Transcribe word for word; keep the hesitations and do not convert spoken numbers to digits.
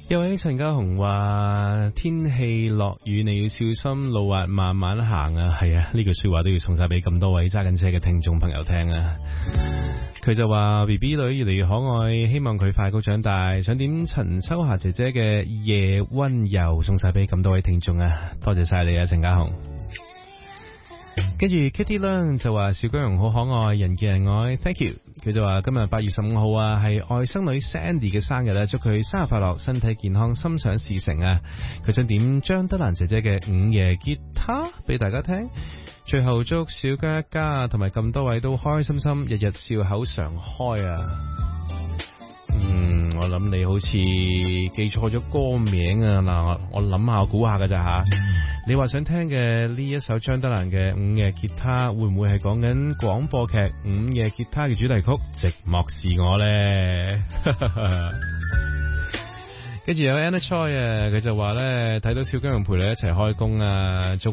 有位陳家雄話天氣落雨你要小心路滑慢慢行啊，係啊，呢句說話都要送晒俾咁多位揸緊車嘅聽眾朋友聽啊。佢就話 B B 女越嚟越可愛，希望佢快高長大，想點陳秋霞姐姐嘅夜溫柔送晒俾咁多位聽眾啊，多謝晒你啊陳家雄。跟住 Kitty Lang 就話小姜蓉好可愛，人見人愛 Thank you。 佢就話今日八月十五號啊係外甥女 Sandy 嘅生日啦，祝佢生日快樂，身體健康，心想事成啊。佢想點張德蘭姐姐嘅午夜吉他俾大家聽，最後祝小姜一家同埋咁多位都開開心心，日日笑口常開啊。嗯，我諗你好似記錯咗歌名啊。嗱，我諗下我估下㗎咋吓。你話想聽嘅呢一首張德蘭嘅午夜吉他，會唔會係講緊廣播劇午夜吉他嘅主題曲《寂寞是我》呢？跟住有 Anna Choi 啊，佢就話呢，睇到小姜蓉陪你一齊開工啊，祝